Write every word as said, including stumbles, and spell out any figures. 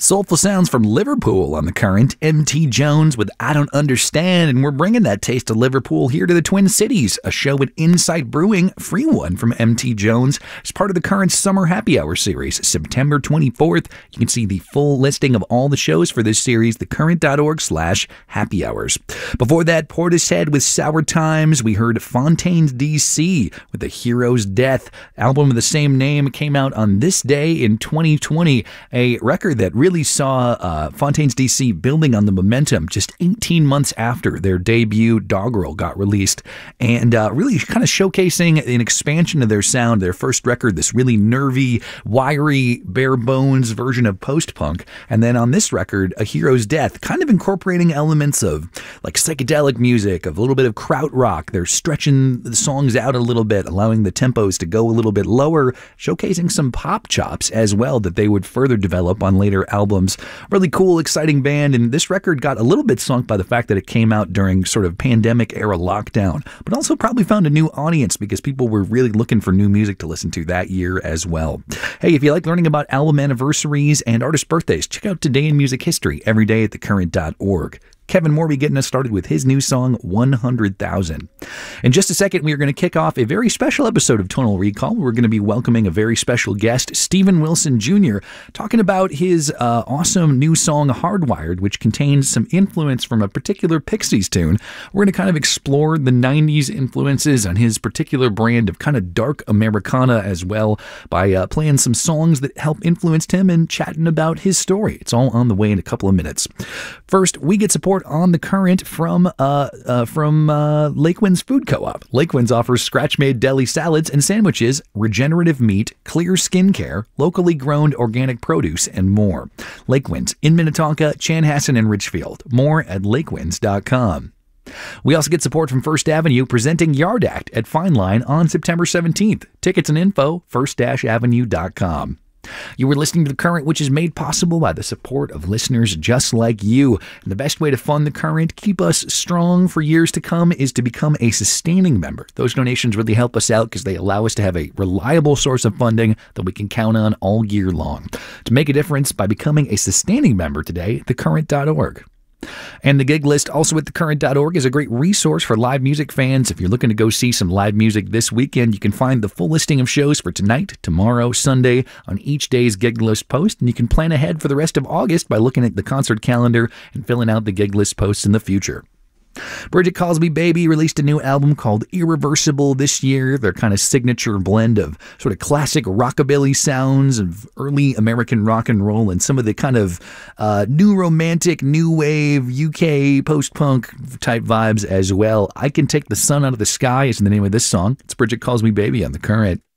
Soulful sounds from Liverpool on The Current. M T Jones with I Don't Understand, and we're bringing that taste of Liverpool here to the Twin Cities. A show at Insight Brewing, free one from M T Jones, as part of the Current Summer Happy Hour series, September twenty-fourth. You can see the full listing of all the shows for this series, thecurrent.org slash happy hours. Before that, Portishead with Sour Times. We heard Fontaines D C with A Hero's Death. Album of the same name came out on this day in twenty twenty, a record that really saw uh, Fontaines D C building on the momentum just eighteen months after their debut Doggerel got released, and uh, really kind of showcasing an expansion of their sound. Their first record, this really nervy, wiry, bare bones version of post-punk, and then on this record, A Hero's Death, kind of incorporating elements of like psychedelic music, of a little bit of krautrock. They're stretching the songs out a little bit, allowing the tempos to go a little bit lower, showcasing some pop chops as well that they would further develop on later albums. Really cool, exciting band, and this record got a little bit sunk by the fact that it came out during sort of pandemic era lockdown, but also probably found a new audience because people were really looking for new music to listen to that year as well. Hey, if you like learning about album anniversaries and artist birthdays, check out Today in Music History every day at the current dot org. Kevin Morby getting us started with his new song, one hundred thousand. In just a second, we are going to kick off a very special episode of Tonal Recall. We're going to be welcoming a very special guest, Steven Wilson Junior, talking about his uh, awesome new song, Hardwired, which contains some influence from a particular Pixies tune. We're going to kind of explore the nineties influences on his particular brand of kind of dark Americana as well by uh, playing some songs that help influenced him and chatting about his story. It's all on the way in a couple of minutes. First, we get support on The Current from uh, uh, from uh, Lakewinds Food Co-op. Lakewinds offers scratch-made deli salads and sandwiches, regenerative meat, clear skincare, locally grown organic produce, and more. Lakewinds in Minnetonka, Chanhassen, and Richfield. More at lakewinds dot com. We also get support from First Avenue presenting Yard Act at Fine Line on September seventeenth. Tickets and info, first avenue dot com. You were listening to The Current, which is made possible by the support of listeners just like you. And the best way to fund The Current, keep us strong for years to come, is to become a sustaining member. Those donations really help us out because they allow us to have a reliable source of funding that we can count on all year long. To make a difference by becoming a sustaining member today, the current dot org. And the gig list, also at the current dot org, is a great resource for live music fans. If you're looking to go see some live music this weekend, you can find the full listing of shows for tonight, tomorrow, Sunday on each day's gig list post, and you can plan ahead for the rest of August by looking at the concert calendar and filling out the gig list posts in the future. Bridget Calls Me Baby released a new album called Irreversible this year. Their kind of signature blend of sort of classic rockabilly sounds of early American rock and roll and some of the kind of uh, new romantic, new wave, U K post-punk type vibes as well. I Can Take the Sun Out of the Sky is the name of this song. It's Bridget Calls Me Baby on The Current.